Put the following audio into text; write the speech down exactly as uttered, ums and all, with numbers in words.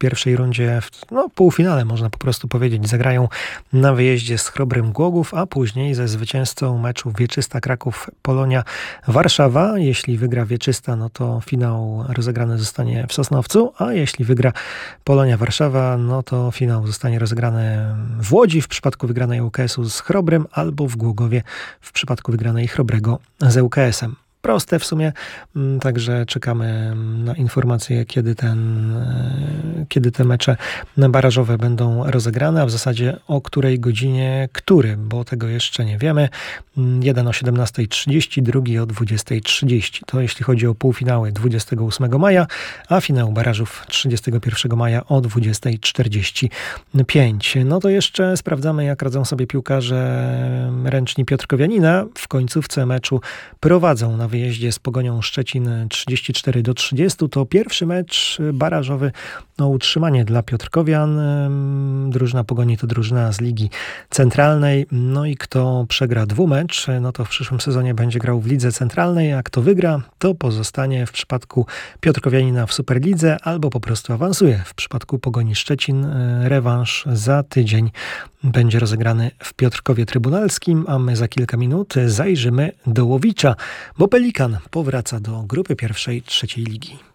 pierwszej rundzie, w no, półfinale można po prostu powiedzieć, zagrają na wyjeździe z Chrobrym Głogów, a później ze zwycięzcą meczu Wieczysta Kraków Polonia Warszawa. Jeśli wygra Wieczysta, no to finał rozegrany zostanie w Sosnowcu, a jeśli wygra Polonia Warszawa, no to finał zostanie rozegrany w Łodzi w przypadku wygranej U K S-u z Chrobrym, albo w Głogowie w przypadku wygranej Chrobrego z U K S-em. Proste w sumie, także czekamy na informacje, kiedy, ten, kiedy te mecze barażowe będą rozegrane, a w zasadzie o której godzinie który, bo tego jeszcze nie wiemy. Jeden o siedemnastej trzydzieści, drugi o dwudziestej trzydzieści. To jeśli chodzi o półfinały dwudziestego ósmego maja, a finał barażów trzydziestego pierwszego maja o dwudziestej czterdzieści pięć. No to jeszcze sprawdzamy, jak radzą sobie piłkarze ręczni Piotrkowianina. W końcówce meczu prowadzą na wyjeździe z Pogonią Szczecin trzydzieści cztery do trzydziestu. To pierwszy mecz barażowy o utrzymanie dla Piotrkowian. Drużyna Pogoni to drużyna z Ligi Centralnej. No i kto przegra dwumecz, no to w przyszłym sezonie będzie grał w Lidze Centralnej, a kto wygra, to pozostanie w przypadku Piotrkowianina w Superlidze albo po prostu awansuje. W przypadku Pogoni Szczecin rewanż za tydzień będzie rozegrany w Piotrkowie Trybunalskim, a my za kilka minut zajrzymy do Łowicza, bo Pelikan powraca do grupy pierwszej trzeciej ligi.